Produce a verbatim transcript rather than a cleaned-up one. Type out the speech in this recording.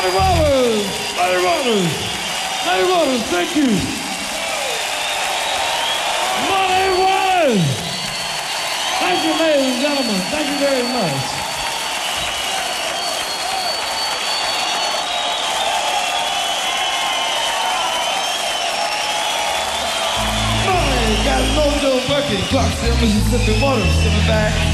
Muddy Waters, Muddy Waters, Muddy Waters, thank you. Muddy Waters. Thank you, ladies and gentlemen. Thank you very much. Muddy got Mojo Bucket, Clarksville, Mississippi, Water, sipping back.